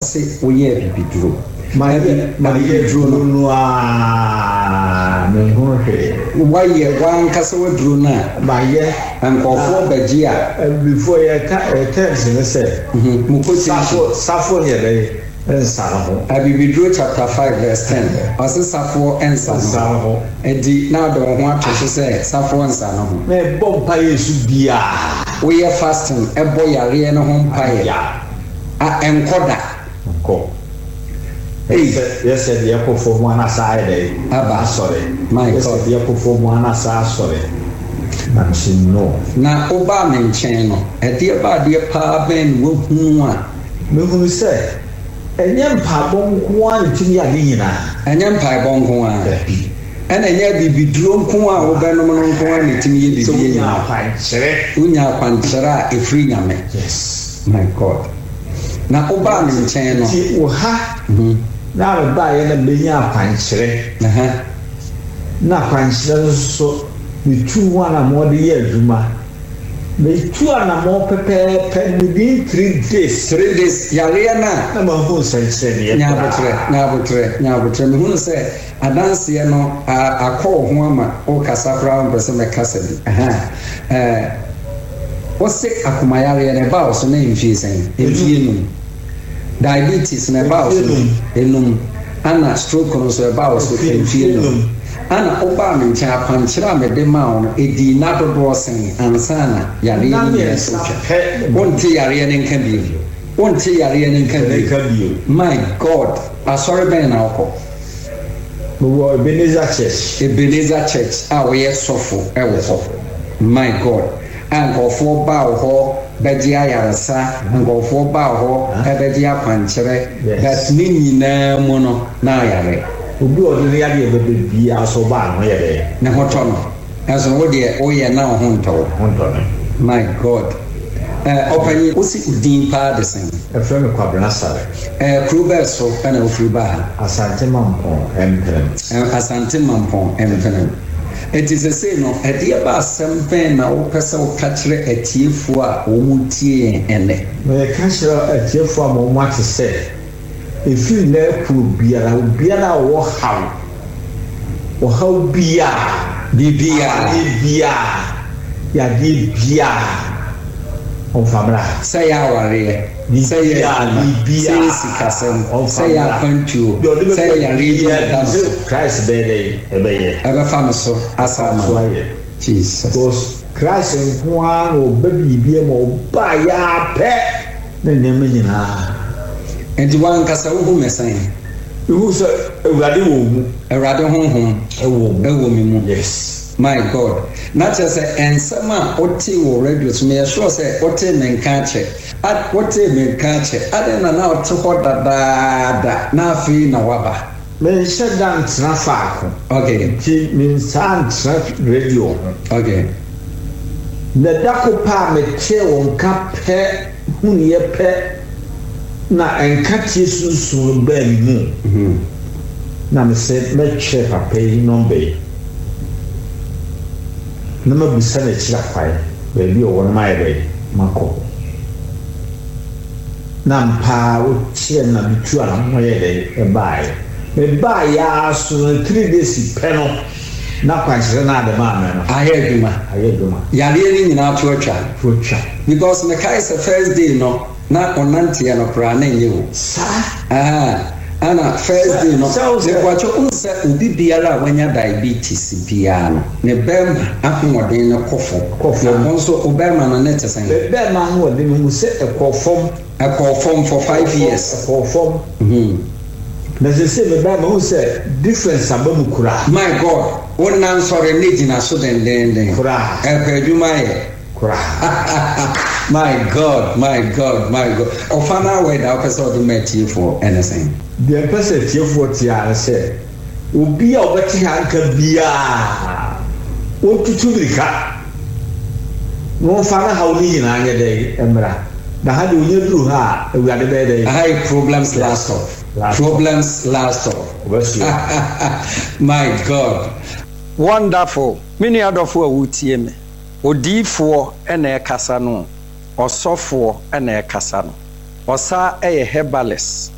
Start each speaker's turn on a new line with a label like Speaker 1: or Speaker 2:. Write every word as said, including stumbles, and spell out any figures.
Speaker 1: say oye bibiduro
Speaker 2: my my bibiduro no ah me ho hwe
Speaker 1: why ye wan kasa waduro na
Speaker 2: my ye
Speaker 1: ankofo baji a
Speaker 2: before ye ka terms ne say
Speaker 1: mu ko
Speaker 2: safo safo ye dey ensano
Speaker 1: abibiduro chapter five verse ten ose safo ensano edi na do ho ato say safo ensano ho
Speaker 2: me bompa yesu bia
Speaker 1: we are fasting ebo yare no ho mpae a enkoda
Speaker 2: ko hey yes said the echo for one aside day
Speaker 1: aba
Speaker 2: sorry
Speaker 1: my
Speaker 2: god the echo for one aside sorry na she no
Speaker 1: na oba me nchen no e de ba de pa ben wo hu a
Speaker 2: me hu say enye mpa bonko a ntimi ade nyina
Speaker 1: enye mpa bonko a ena enye bibiduro nko a wo benom no nko a ntimi ye bibie nyina
Speaker 2: kwankyere
Speaker 1: unya kwankyere a efri nyame
Speaker 2: yes
Speaker 1: my god na oba me nchen no
Speaker 2: ti wo ha na ba ye na benya kwankyere
Speaker 1: aha
Speaker 2: na kwankyere so ni tu wana mo de ye adwuma me tu ana mo pepe pe within three days
Speaker 1: three days yare na
Speaker 2: na ma ho sense ne
Speaker 1: nya botre nya botre nya botre me hu se adanse no akọ ho ama o kasa kra on pese me kasa bi aha eh o se akuma yare ne ba o so na mfie sen mfie num diabetes ne ba o so enum ana stroke no so ba o so mfie num ana oba me ncha kwankyera me de ma on edi na dodo sen ansana yare ne so twa wonte yare ne nka bi wonte yare ne nka bi my god asori ben na okọ
Speaker 2: wo Ebenezer Church
Speaker 1: Ebenezer Church a we sofo e wo sofo my god ankofo ba ho beji ayarasa ankofo ba ho e beji akwankyere that ni nyina mu no na ayare
Speaker 2: obi odiri ya de bebe bia so ba no ye de
Speaker 1: ne hoto no aso wo de o ye na ho nto
Speaker 2: ho nto
Speaker 1: my god eh opani osi udin pa de sen
Speaker 2: e frɛ me kwabena sare
Speaker 1: eh kruberso ana ofri ba
Speaker 2: asante mampon empren
Speaker 1: asante mampon empren it is a say no e de ba asem na wo pese wo kakire atiefo a wo mutie ene
Speaker 2: me kakire atiefo a mo ate se e fi na ku biara biara wo haw wo haw bia
Speaker 1: bibia
Speaker 2: bia ya di bia on famra
Speaker 1: say ya ware say ya bibia say sikasem say ya kwantuo say ya redia
Speaker 2: Christ be dey e be ye
Speaker 1: aba fam so asama Jesus
Speaker 2: because Christ nko a no be bibia mo ba ya pe na nem nyina
Speaker 1: enti wan kasa wo hu mesan
Speaker 2: wo so ewrade wo mu
Speaker 1: ewrade honhom
Speaker 2: ewo mu
Speaker 1: ewo mi mu
Speaker 2: yes
Speaker 1: my god not just say ensema oti wo radio so me sure say oti menka che at oti menka che ade na na oti ho dada da na afi na waba
Speaker 2: me shedan trafa
Speaker 1: okay
Speaker 2: ti min san traf radio
Speaker 1: okay
Speaker 2: na dako pa me che won ka pe hunye pe na enka ti sunsun ba mi mu
Speaker 1: mhm
Speaker 2: na me se me che pa pe nombe na ma bisa na chira kwai ba bi o won mai be mako na mpa o che na bitu ala mo ye de e bai e bai ya so three days pe no na kwanhyere na de ma me no
Speaker 1: aye duma
Speaker 2: aye duma
Speaker 1: yare ni nyina tuotwa
Speaker 2: tuotwa
Speaker 1: because me kai say first day no na onante ya no kra na nyewo
Speaker 2: sa
Speaker 1: ah ana first day no se kwacho unse obi biara wanya diabetes bia no ne bem ahoden ne kofo kofo nso obema na net sen
Speaker 2: bem ahoden mu se ekofom
Speaker 1: ekofom for five years
Speaker 2: ekofom
Speaker 1: mhm
Speaker 2: na se se bem ma se difference abamu kura
Speaker 1: my god wonna sorry ne gina so den den den
Speaker 2: kura
Speaker 1: e peduma ye
Speaker 2: kura
Speaker 1: my god my god my god ofana we da person do meti for anything
Speaker 2: the person tie for tie say obi a obeti hanka bia o tutu birika no fana hawni nyina anya dey emra na ha de onye duru ha ewuade be dey
Speaker 1: high problems last off problems last off my god wonderful many adofo a wutie me odifo ena e kasa no osofo ena e kasa no osa eye herbalist